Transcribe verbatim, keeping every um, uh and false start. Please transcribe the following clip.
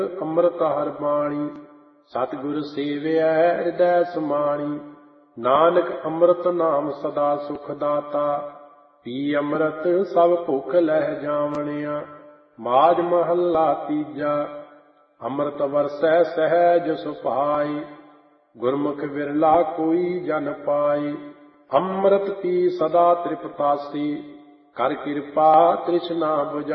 ਅੰਮ੍ਰਿਤ ਹਰਿ ਬਾਣੀ। ਸਤਿਗੁਰ ਸੇਵਿਆ ਹਿਰਦੈ ਸਮਾਣੀ। ਨਾਨਕ ਅੰਮ੍ਰਿਤ ਨਾਮ ਸਦਾ ਸੁਖ ਦਾਤਾ। ਪੀ ਅੰਮ੍ਰਿਤ ਸਭ ਭੁੱਖ ਲਹਿ ਜਾਵਣਿਆ। ਮਾਝ ਮਹੱਲਾ ਤੀਜਾ। ਅੰਮ੍ਰਿਤ ਵਰਸੈ ਸਹਿਜ ਸੁਭਾਈ। ਗੁਰਮੁਖ ਵਿਰਲਾ ਕੋਈ ਜਨ ਪਾਈ। ਅੰਮ੍ਰਿਤ ਪੀ ਸਦਾ ਤ੍ਰਿਪਤਾਸੀ। ਕਰ ਕਿਰਪਾ ਤ੍ਰਿਸ਼ਨਾ ਬੁਝਾਈ।